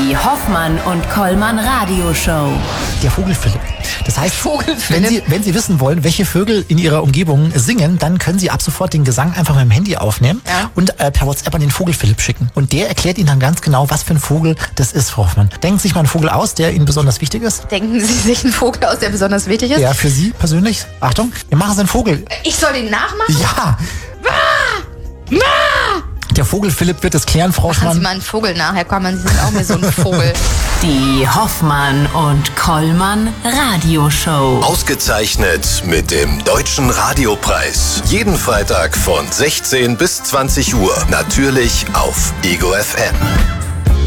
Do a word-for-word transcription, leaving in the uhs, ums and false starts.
Die Hoffmann und Kollmann Radioshow. Der Vogel Philipp. Das heißt, Vogel wenn Philipp. Sie, wenn Sie wissen wollen, welche Vögel in Ihrer Umgebung singen, dann können Sie ab sofort den Gesang einfach mit dem Handy aufnehmen Ja. und äh, per WhatsApp an den Vogel Philipp schicken. Und der erklärt Ihnen dann ganz genau, was für ein Vogel das ist, Frau Hoffmann. Denken Sie sich mal einen Vogel aus, der Ihnen besonders wichtig ist. Denken Sie sich einen Vogel aus, der besonders wichtig ist? Ja, für Sie persönlich. Achtung, wir machen Sie einen Vogel. Ich soll den nachmachen? Ja. Der Vogel Philipp wird es klären, Frau Machen Sie Schmann. mal einen Vogel nach, Herr Kollmann, Sie sind auch mir so ein Vogel. Die Hoffmann und Kollmann Radioshow. Ausgezeichnet mit dem Deutschen Radiopreis. Jeden Freitag von sechzehn bis zwanzig Uhr. Natürlich auf Ego F M.